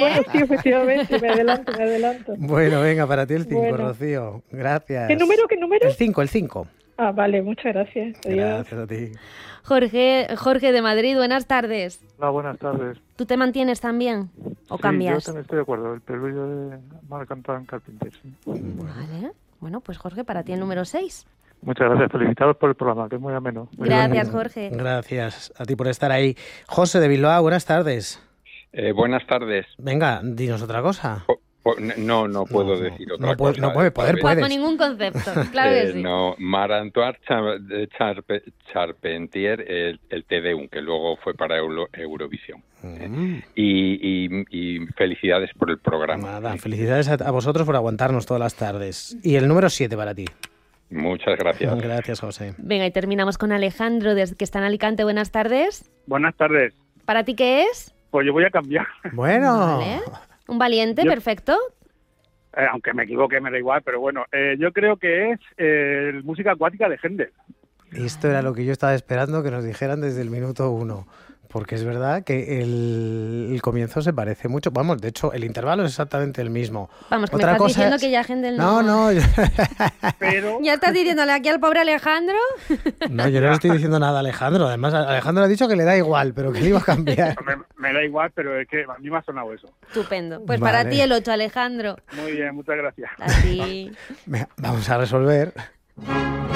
Bueno, sí, efectivamente, me adelanto. Bueno, venga, para ti el 5, Bueno. Rocío. Gracias. ¿Qué número? El 5. Ah, vale, muchas gracias. Adiós. Gracias a ti. Jorge de Madrid, buenas tardes. Hola, buenas tardes. ¿Tú te mantienes también o Sí, cambias? yo también estoy de acuerdo. El preludio de Marc Antoine Carpentier, sí. Vale. Bueno, pues Jorge, para ti el número 6. Muchas gracias. Felicitados por el programa, que es muy ameno. Muy Gracias, divertido. Jorge. Gracias a ti por estar ahí. José de Bilbao, buenas tardes. Buenas tardes. Venga, dinos otra cosa. No puedo decir otra cosa. No puede, poder Bajo puedes. ningún concepto, claro que sí. No, Marc-Antoine Charpentier, el Te Deum, que luego fue para Eurovisión. Y felicidades por el programa. Nada, felicidades a vosotros por aguantarnos todas las tardes. Y el número 7 para ti. Muchas gracias. Gracias, José. Venga, y terminamos con Alejandro, desde que está en Alicante. Buenas tardes. Buenas tardes. ¿Para ti qué es? Pues yo voy a cambiar. Bueno. Vale. Un valiente, Yo- perfecto. Aunque me equivoque, me da igual, pero bueno, yo creo que es música acuática de Händel. Esto era lo que yo estaba esperando que nos dijeran desde el minuto 1. Porque es verdad que el comienzo se parece mucho. Vamos, de hecho, el intervalo es exactamente el mismo. Vamos, que Otra me estás cosa diciendo es- que ya Händel no... No. Pero ¿Ya estás diciéndole aquí al pobre Alejandro? No, yo no le estoy diciendo nada a Alejandro. Además, Alejandro ha dicho que le da igual, pero que le iba a cambiar. me da igual, pero es que a mí me ha sonado eso. Estupendo. Pues Vale. para ti el 8, Alejandro. Muy bien, muchas gracias. A ti. Venga, vamos a resolver.